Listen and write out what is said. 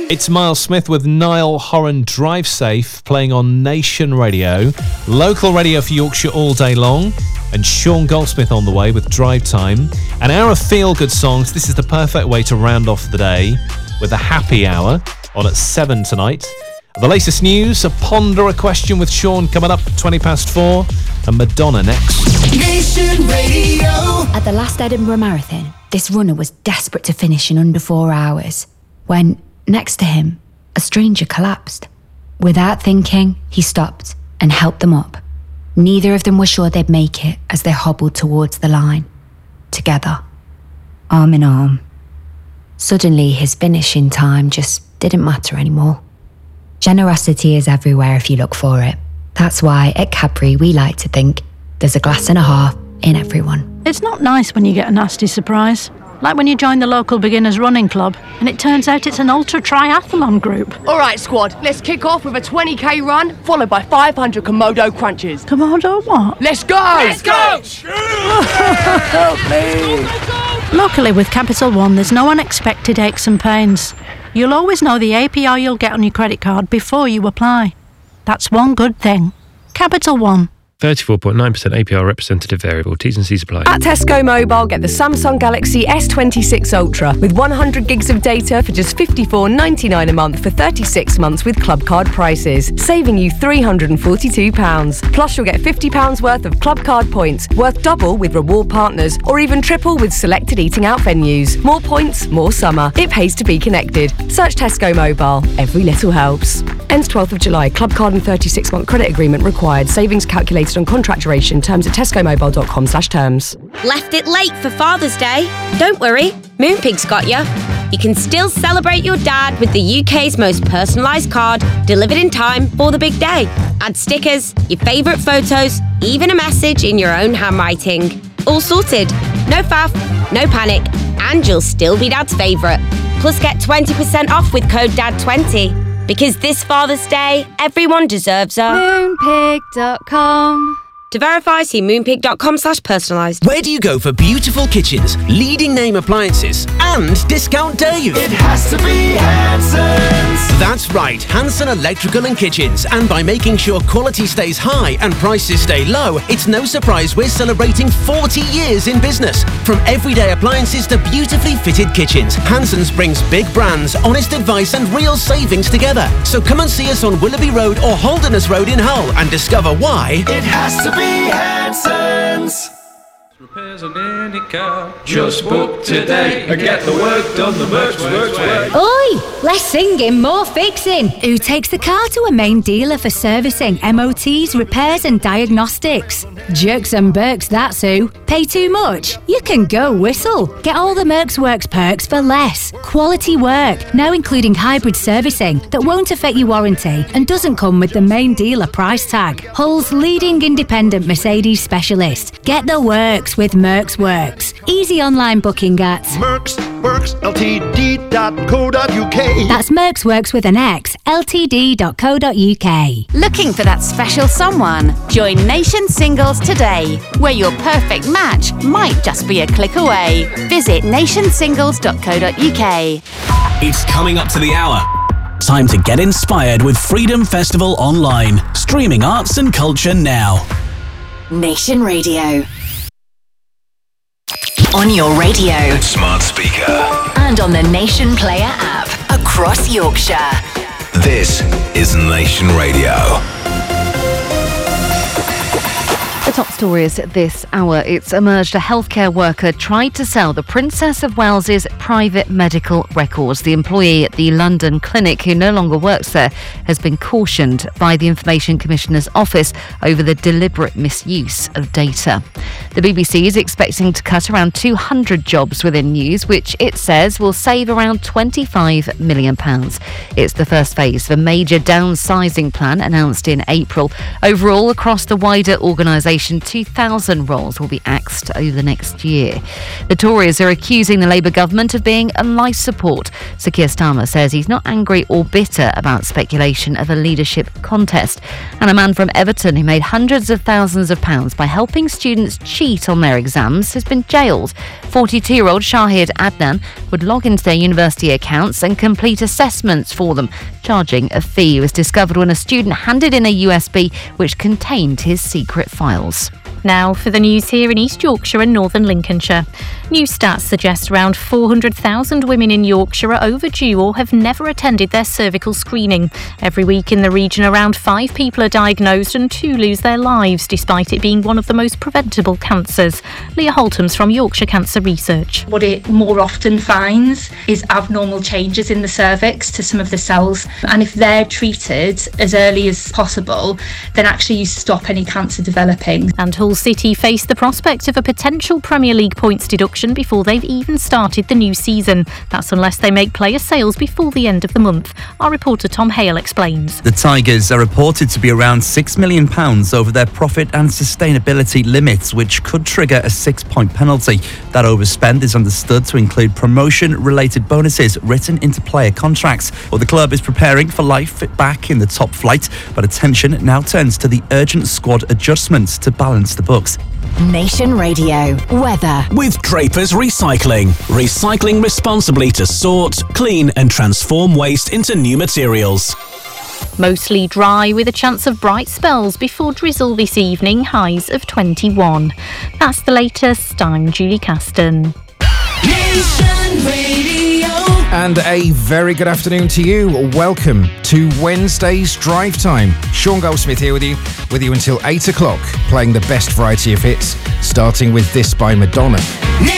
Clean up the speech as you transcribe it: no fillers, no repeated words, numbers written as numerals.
It's Miles Smith with Niall Horan, Drive Safe, playing on Nation Radio. Local radio for Yorkshire all day long. And Sean Goldsmith on the way with Drive Time. An hour of feel-good songs. This is the perfect way to round off the day with a happy hour on at 7 tonight. The latest news, a Ponder a Question with Sean coming up 4:20, and Madonna next. Nation Radio. At the last Edinburgh Marathon, this runner was desperate to finish in under 4 hours when, next to him, a stranger collapsed. Without thinking, he stopped and helped them up. Neither of them were sure they'd make it as they hobbled towards the line. Together, arm in arm. Suddenly, his finishing time just didn't matter anymore. Generosity is everywhere if you look for it. That's why at Cadbury we like to think there's a glass and a half in everyone. It's not nice when you get a nasty surprise. Like when you join the local beginners running club and it turns out it's an ultra triathlon group. All right, squad, let's kick off with a 20k run, followed by 500 Komodo crunches. Komodo what? Let's go! Let's go! Help me! Luckily with Capital One, there's no unexpected aches and pains. You'll always know the APR you'll get on your credit card before you apply. That's one good thing. Capital One. 34.9% APR representative variable. T's and C's apply. At Tesco Mobile, get the Samsung Galaxy S26 Ultra with 100 gigs of data for just $54.99 a month for 36 months with Club Card prices, saving you £342. Plus, you'll get £50 worth of Club Card points, worth double with reward partners, or even triple with selected eating out venues. More points, more summer. It pays to be connected. Search Tesco Mobile. Every little helps. Ends 12th of July. Club Card and 36-month credit agreement required. Savings calculated on contract duration. Terms at tescomobile.com/terms. Left it late for Father's Day? Don't worry, Moonpig's got you. You can still celebrate your dad with the UK's most personalised card, delivered in time for the big day. Add stickers, your favourite photos, even a message in your own handwriting. All sorted. No faff, no panic, and you'll still be Dad's favourite. Plus get 20% off with code DAD20. Because this Father's Day, everyone deserves a Moonpig.com. To verify, see moonpig.com/personalised. Where do you go for beautiful kitchens, leading name appliances, and discount day use? It has to be Hanson's. That's right, Hanson Electrical and Kitchens. And by making sure quality stays high and prices stay low, it's no surprise we're celebrating 40 years in business. From everyday appliances to beautifully fitted kitchens, Hanson's brings big brands, honest advice and real savings together. So come and see us on Willoughby Road or Holderness Road in Hull and discover why It has to be Hanson's. Repairs on any car. Just book today and get the work done the Mercs way. Oi! Less singing, more fixing. Who takes the car to a main dealer for servicing, MOTs, repairs and diagnostics? Jerks and Berks, that's who. Pay too much? You can go whistle. Get all the Mercs Works perks for less. Quality work, now including hybrid servicing that won't affect your warranty and doesn't come with the main dealer price tag. Hull's leading independent Mercedes specialist. Get the works with Mercs Works. Easy online booking at mercsworksltd.co.uk. That's Mercs Works with an X, ltd.co.uk. Looking for that special someone? Join Nation Singles today, where your perfect match might just be a click away. Visit nationsingles.co.uk. It's coming up to the hour. Time to get inspired with Freedom Festival Online. Streaming arts and culture now. Nation Radio. On your radio, Smart speaker. and on the Nation Player app across Yorkshire. This is Nation Radio. The top stories this hour. It's emerged a healthcare worker tried to sell the Princess of Wales's private medical records. The employee at the London clinic, who no longer works there, has been cautioned by the Information Commissioner's Office over the deliberate misuse of data. The BBC is expecting to cut around 200 jobs within news, which it says will save around £25 million. It's the first phase of a major downsizing plan announced in April. Overall, across the wider organisation, 2,000 roles will be axed over the next year. The Tories are accusing the Labour government of being on life support Sir Keir Starmer says he's not angry or bitter about speculation of a leadership contest. And a man from Everton who made hundreds of thousands of pounds by helping students cheat on their exams has been jailed. 42-year-old Shahid Adnan would log into their university accounts and complete assessments for them, charging a fee. It was discovered when a student handed in a USB which contained his secret files. Now for the news here in East Yorkshire and Northern Lincolnshire. New stats suggest around 400,000 women in Yorkshire are overdue or have never attended their cervical screening. Every week in the region, around 5 people are diagnosed and 2 lose their lives, despite it being one of the most preventable cancers. Leah Holtham's from Yorkshire Cancer Research. What it more often finds is abnormal changes in the cervix to some of the cells, and if they're treated as early as possible, then actually you stop any cancer developing. And Hull City face the prospect of a potential Premier League points deduction before they've even started the new season. That's unless they make player sales before the end of the month. Our reporter Tom Hale explains. The Tigers are reported to be around £6 million over their profit and sustainability limits, which could trigger a 6-point penalty. That overspend is understood to include promotion-related bonuses written into player contracts. Well, the club is preparing for life back in the top flight, but attention now turns to the urgent squad adjustments to balance the books. Nation Radio weather with Draper's Recycling. Recycling responsibly to sort, clean and transform waste into new materials. Mostly dry with a chance of bright spells before drizzle this evening, highs of 21. That's the latest. I'm Julie Caston. Nation Radio. And a very good afternoon to you. Welcome to Wednesday's Drive Time. Sean Goldsmith here with you until 8 o'clock, playing the best variety of hits, starting with this by Madonna.